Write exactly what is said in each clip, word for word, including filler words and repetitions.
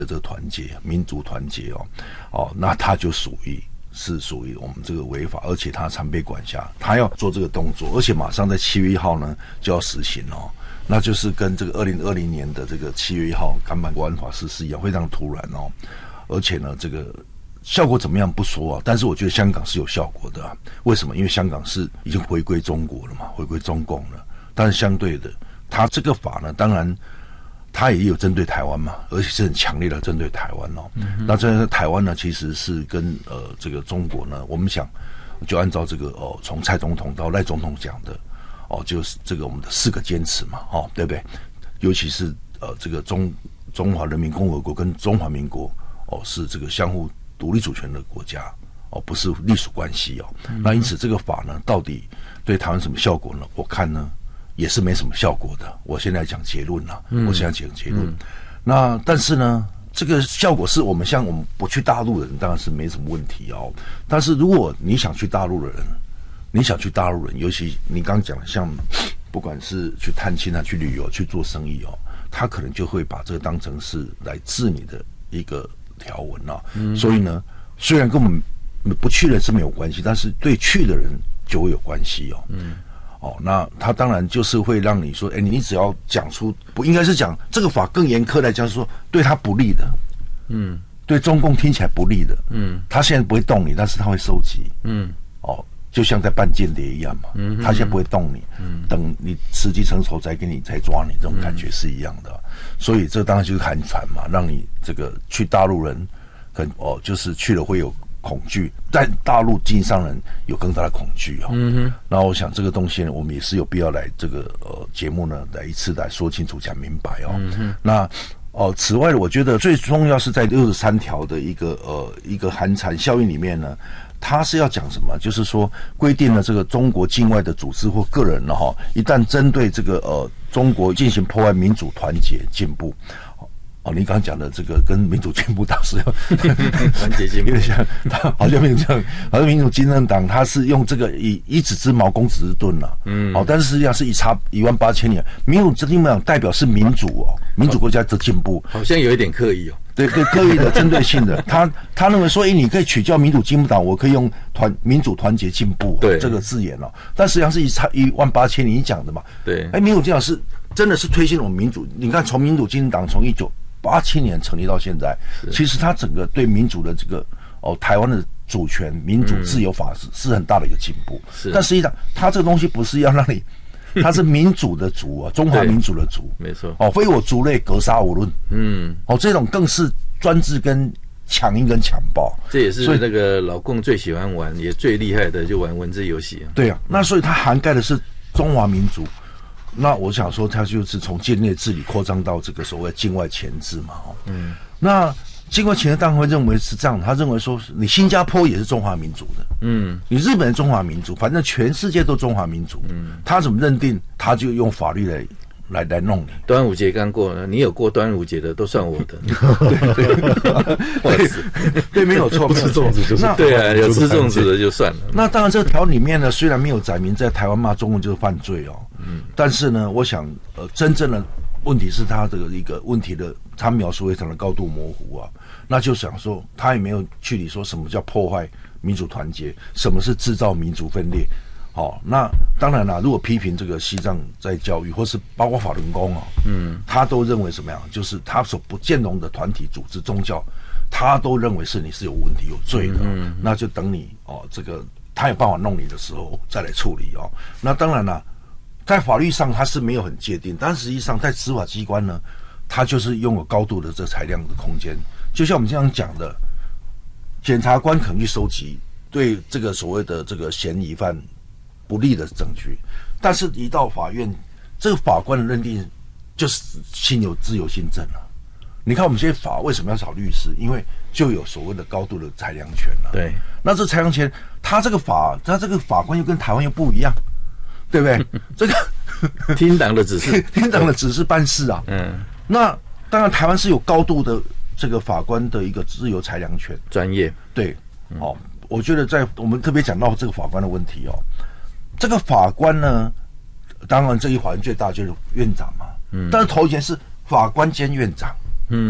这个团结、民族团结哦，哦，那他就属于是属于我们这个违法，而且他常被管辖，他要做这个动作，而且马上在七月一号呢就要实行哦，那就是跟这个二零二零年的这个七月一号港版国安法实施一样，非常突然哦，而且呢，这个效果怎么样不说啊，但是我觉得香港是有效果的啊，为什么？因为香港是已经回归中国了嘛，回归中共了，但是相对的，他这个法呢，当然。他也有针对台湾嘛，而且是很强烈的针对台湾哦。嗯、那这台湾呢，其实是跟呃这个中国呢，我们想就按照这个哦，从蔡总统到赖总统讲的哦，就是这个我们的四个坚持嘛，哦，对不对？尤其是呃这个中中华人民共和国跟中华民国哦是这个相互独立主权的国家哦，不是隶属关系哦。嗯、那因此这个法呢，到底对台湾什么效果呢？我看呢。也是没什么效果的。我现在讲结论了，嗯、我现在讲结论。嗯、那但是呢，这个效果是我们像我们不去大陆的人，当然是没什么问题哦。但是如果你想去大陆的人，你想去大陆人，尤其你刚讲的，像不管是去探亲啊、去旅游、去做生意哦，他可能就会把这个当成是来治你的一个条文啊。嗯、所以呢，虽然跟我们不去的是没有关系，但是对去的人就会有关系哦。嗯。哦，那他当然就是会让你说，哎，你只要讲出不应该是讲这个法更严苛来讲，说对他不利的，嗯，对中共听起来不利的，嗯，他现在不会动你，但是他会收集，嗯，哦，就像在办间谍一样嘛，嗯，他现在不会动你，嗯，等你时机成熟再给你才抓你，这种感觉是一样的，嗯、所以这当然就是寒蝉嘛，让你这个去大陆人，可哦，就是去了会有。恐惧，在大陆经商人有更大的恐惧哦。嗯哼。然后我想这个东西呢，我们也是有必要来这个呃节目呢，来一次来说清楚、讲明白哦。嗯哼。那哦、呃，此外，我觉得最重要是在六十三条的一个呃一个寒蝉效应里面呢，它是要讲什么？就是说规定了这个中国境外的组织或个人呢，哈，一旦针对这个呃中国进行破坏民主、团结、进步。哦，你刚刚讲的这个跟民主进步党是要团结进步， 有点像，好像没有这样，好像民主进步党他是用这个以以子之矛攻子之盾了，嗯，哦，但是实际上是一差一万八千年，民主进步党代表是民主哦，民主国家的进步， 好像有一点刻意哦， 对对，刻意的、针对性的，他他认为说，哎，你可以取教民主进步党，我可以用团民主团结进步、哦、对这个字眼哦，但实际上是一差一万八千年你讲的嘛，对，哎，民主进步党是真的是推行我们民主，你看从民主进步党从一九八七年成立到现在，其实它整个对民主的这个哦，台湾的主权、民主、自由法是、嗯、是很大的一个进步。是，但实际上，它这个东西不是要让你，它是民主的族啊，中华民主的族， 没错。 哦，非我族类，格杀勿论。嗯，哦，这种更是专制跟强硬跟强暴。 这也是那个老共最喜欢玩，也最厉害的，就玩文字游戏、啊。 对啊，那所以它涵盖的是中华民族。那我想说，它就是从境内治理扩张到这个所谓境外钳制嘛，哦，嗯，那境外钳制当然会认为是这样，他认为说，你新加坡也是中华民族的，嗯，你日本是中华民族，反正全世界都中华民族，嗯，他怎么认定，他就用法律来来来弄你。 端午节刚过了，你有过端午节的都算我的， 对对对，对，没有错， 不吃粽子就是对啊，有吃粽子的就算了。 那当然，这条里面呢，虽然没有载明在台湾骂中共就是犯罪哦。嗯，但是呢，我想，呃，真正的问题是他这个一个问题的，他描述非常的高度模糊啊。那就想说，他也没有去理说什么叫破坏民主团结，什么是制造民族分裂。好、哦，那当然啦，如果批评这个西藏在教育，或是包括法轮功啊，嗯，他都认为什么样？就是他所不兼容的团体、组织、宗教，他都认为是你是有问题、有罪的、哦。嗯，那就等你哦，这个他有办法弄你的时候再来处理哦。那当然啦。在法律上它是没有很界定，但实际上在司法机关呢，它就是拥有高度的这裁量的空间。就像我们这样讲的，检察官可能去收集对这个所谓的这个嫌疑犯不利的证据，但是一到法院，这个法官的认定就是心有自由心证了。你看我们这些法为什么要找律师？因为就有所谓的高度的裁量权了。 对， 那这裁量权，他这个法，他这个法官又跟台湾又不一样。对不对？这个听党的指示， 听党的指示办事啊。嗯，那当然，台湾是有高度的这个法官的一个自由裁量权， 专业。 对，哦，我觉得在我们特别讲到这个法官的问题哦，这个法官呢，当然这一环最大就是院长嘛。嗯，但是头一件是法官兼院长。嗯，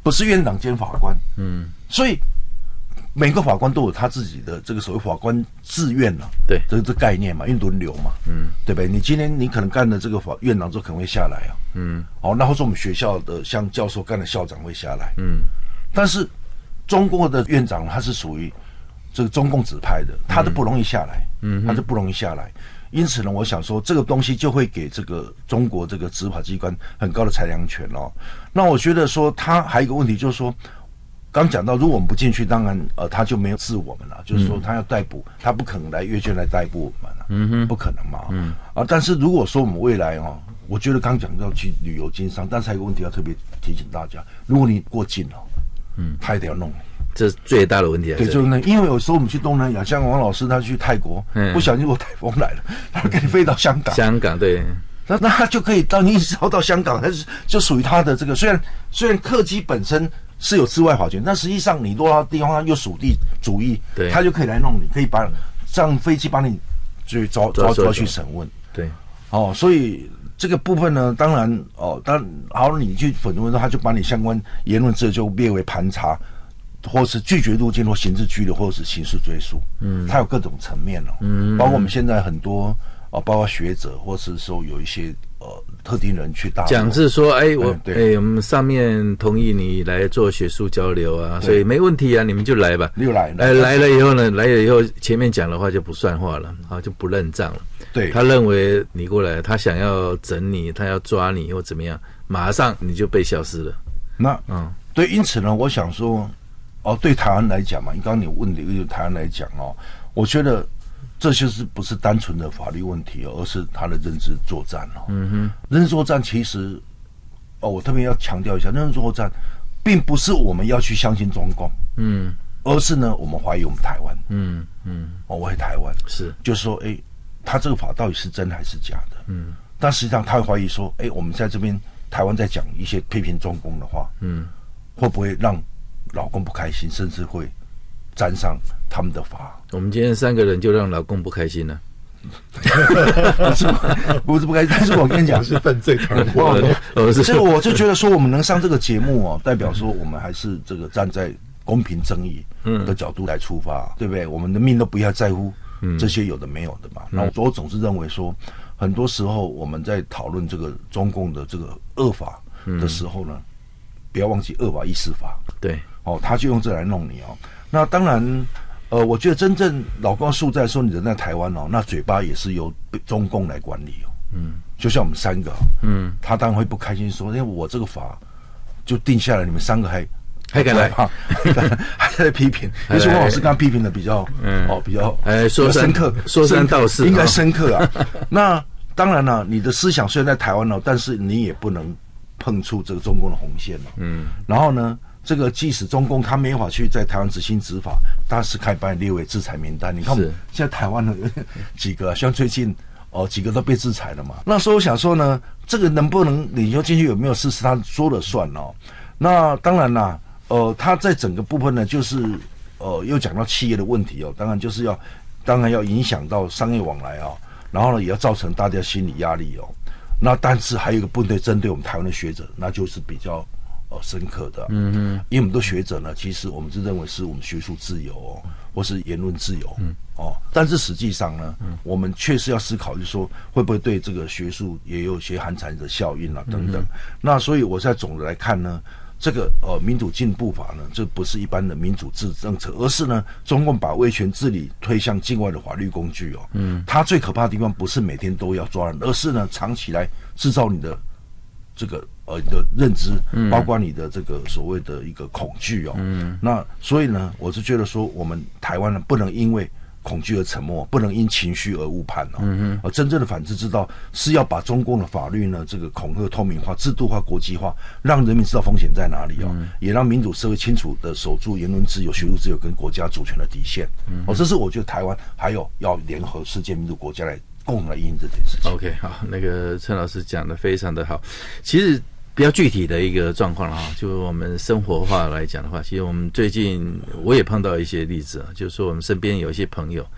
不是院长兼法官， 嗯， 所以每个法官都有他自己的这个所谓法官自愿了、啊， 对， 这这概念嘛，因为轮流嘛， 嗯， 对不对？你今天你可能干了这个法院长之后可能会下来啊， 嗯， 哦，那或者我们学校的像教授干了校长会下来， 嗯， 但是中共的院长他是属于这个中共指派的，他都不容易下来，嗯，他就不容易下来。因此呢，我想说这个东西就会给这个中国这个执法机关很高的裁量权哦。那我觉得说他还有一个问题就是说，刚讲到如果我们不进去，当然呃他就没有治我们了，就是说他要逮捕，他不可能来阅卷来逮捕我们了，嗯哼，不可能嘛，嗯啊。但是如果说我们未来哦，我觉得刚讲到去旅游经商，但是还有一个问题要特别提醒大家，如果你过境了，嗯，他也得要弄你。 这是最大的问题。 对，就是那，因为有时候我们去东南亚，像王老师他去泰国，嗯、不小心如果台风来了，他给你飞到香港。 香港对， 那那他就可以到你一直到到香港，但是就属于他的这个。虽然虽然客机本身是有治外法权，但实际上你落到地方他又属地主义，对，他就可以来弄你，可以把上飞机把你就抓抓抓去审问。 对， 哦，所以这个部分呢，当然哦，当好你去审问，他就把你相关言论这就列为盘查。或是拒绝入境或刑事拘留，或者是刑事追诉，嗯，它有各种层面哦，嗯，包括我们现在很多啊、呃，包括学者，或是说有一些呃特定人去大陆讲是说，哎，我哎、嗯，我们上面同意你来做学术交流啊，所以没问题啊，你们就来吧， 又来， 哎，来了以后呢，来了以后前面讲的话就不算话了，啊，就不认账了， 对， 他认为你过来，他想要整你，他要抓你或怎么样，马上你就被消失了， 那嗯，对，因此呢，我想说。哦，对台湾来讲嘛，你刚刚你问的一个台湾来讲哦，我觉得这就是不是单纯的法律问题哦，而是他的认知作战哦。嗯哼，认知作战其实，哦，我特别要强调一下，认知作战并不是我们要去相信中共，嗯，而是呢，我们怀疑我们台湾，嗯嗯，哦，我怀疑台湾是， 就是说，哎，他这个法到底是真还是假的？嗯，但实际上他会怀疑说，哎，我们在这边台湾在讲一些批评中共的话，嗯，会不会让老公不开心，甚至会沾上他们的法。 我们今天三个人就让老公不开心了， 不是不是不开心，但是我跟你讲是犯罪团伙。 所以我就觉得说，我们能上这个节目哦，代表说我们还是这个站在公平正义的角度来出发，嗯、对不对？我们的命都不要在乎这些有的没有的嘛。那、嗯、我总是认为说，很多时候我们在讨论这个中共的这个恶法的时候呢，嗯、不要忘记恶法亦是法。 对。 哦，他就用这来弄你哦。那当然，呃，我觉得真正老公诉在说你人在台湾哦，那嘴巴也是由中共来管理哦。嗯，就像我们三个，嗯，他当然会不开心说，因为我这个法就定下来，你们三个还还敢来， 还在批评。尤其王老师刚刚批评的比较，嗯，哦，比较哎，说深刻， 说三道四， 应该深刻啊。那当然了，你的思想虽然在台湾哦，但是你也不能碰触这个中共的红线哦。嗯，然后呢？这个即使中共他没法去在台湾执行执法，但是可以把你列为制裁名单。你看，现在台湾的几个，像最近哦几个都被制裁了嘛。那所以我想说呢，这个能不能你说进去有没有事是他说了算哦。那当然啦，呃，他在整个部分呢，就是呃又讲到企业的问题哦，当然就是要，当然要影响到商业往来啊、哦，然后呢也要造成大家心理压力哦。那但是还有一个部分针对我们台湾的学者，那就是比较。哦，深刻的，嗯嗯，因为我们的学者呢，其实我们是认为是我们学术自由哦，或是言论自由，嗯，哦，但是实际上呢，嗯、我们确实要思考，就是说会不会对这个学术也有一些寒蝉的效应啊，等等。嗯、那所以我在总的来看呢，这个呃民主进步法呢，这不是一般的民主制政策，而是呢，中共把威权治理推向境外的法律工具哦，嗯，它最可怕的地方不是每天都要抓人，而是呢，长期来制造你的这个。呃，你的认知，包括你的这个所谓的一个恐惧哦，嗯，那所以呢，我是觉得说，我们台湾呢，不能因为恐惧而沉默，不能因情绪而误判哦，嗯而真正的反制之道是要把中共的法律呢，这个恐吓透明化、制度化、国际化，让人民知道风险在哪里哦，嗯、也让民主社会清楚的守住言论自由、学术自由跟国家主权的底线，嗯，哦，这是我觉得台湾还有要联合世界民主国家来共同来应这件事情。 OK， 好，那个陈老师讲的非常的好，其实。比较具体的一个状况哈，就我们生活化来讲的话，其实我们最近我也碰到一些例子啊，就是说我们身边有一些朋友，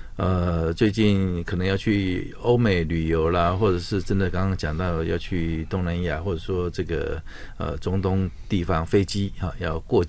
呃，最近可能要去欧美旅游啦，或者是真的刚刚讲到要去东南亚，或者说这个呃中东地方飞机哈、啊、要过